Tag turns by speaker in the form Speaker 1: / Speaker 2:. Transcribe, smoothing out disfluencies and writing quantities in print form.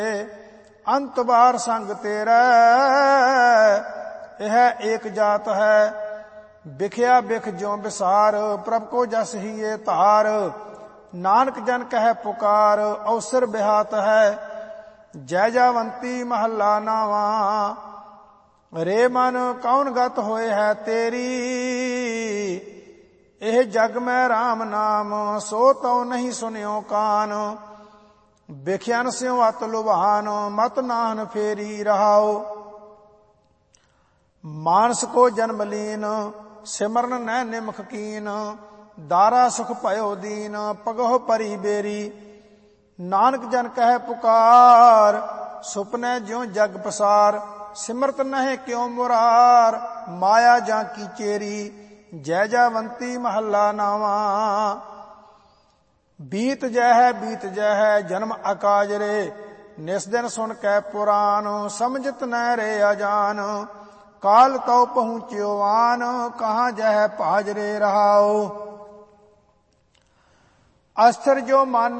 Speaker 1: अंत बार संग तेरा, यह एक जात है। बिख्या बिख ज्यों बिसार, प्रभ को जस ही ये तार। नानक जन कह पुकार, अवसर बिहात है। जय जावंती महला नावा, रे मन कौन गत होए है तेरी। यह जग में राम नाम, सो तो नहीं सुनियो कान। बिख्यन स्यों अत लुभान, मत नाहन फेरी रहाओ। मानस को जन्म लीन, सिमरन न निमख कीन। दारा सुख भयो दीन, पगहो परी बेरी। नानक जन कह पुकार, सुपने ज्यों जग पसार। सिमरत नहे क्यों मुरार, माया जा की चेरी। जय जावंती महला नावा, बीत जय है जन्म अकाज रे। निस दिन सुन कै पुराण, समझत न रे अजान। काल तो पहुँच्यो आन, कहाँ जह पाज रे रहाओ। अस्थिर जो मान